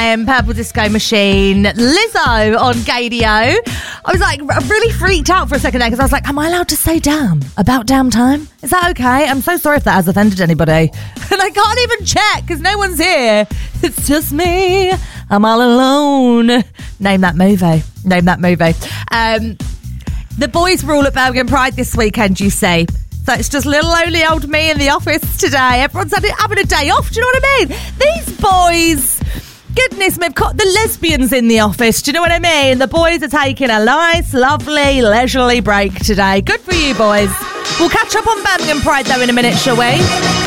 Damn, Purple Disco Machine, Lizzo on Gadio. I was like really freaked out for a second there because I was like, am I allowed to say damn about damn time? Is that okay? I'm so sorry if that has offended anybody. And I can't even check because no one's here. It's just me. I'm all alone. Name that movie. The boys were all at Birmingham Pride this weekend, you say. So it's just little lonely old me in the office today. Everyone's having a day off, do you know what I mean? These boys, goodness me, I've got the lesbians in the office, do you know what I mean? The boys are taking a nice, lovely, leisurely break today. Good for you, boys. We'll catch up on Birmingham Pride, though, in a minute, shall we?